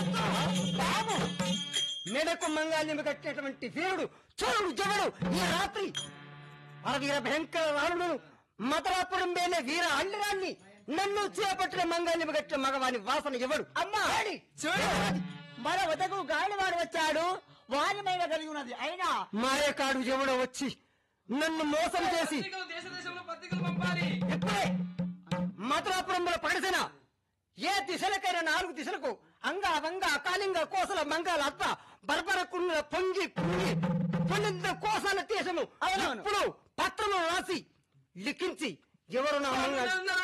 మెడకు మంగాల్యం కట్టినటువంటి వీరుడు చూడు జగడు ఈ రాత్రి అరవీర భయంకర రాణుడు మతరాపురం మేలే వీర అల్లిరాన్ని నన్ను చేపట్టిన మంగాల్యం కట్టిన మగవాని వాసన ఎవడు? అమ్మా చూడు, మన వద్దకు గాలివాడు వచ్చాడు, వారి మీద కలిగి ఉన్నది. అయినా మాయకాడు ఎవడో వచ్చి నన్ను మోసం చేసి ఇప్పుడే మధురాపురంలో పడిసిన ఏ దిశలకైనా 4 దిశలకు అంగ వంగ అకాలింగ కోసల మంగాల అత్త బర్బరకున్న పొంగి పుంగి పొందిన కోసాల దేశము ఇప్పుడు పత్రము రాసి లిఖించి ఎవరు నా మంగళ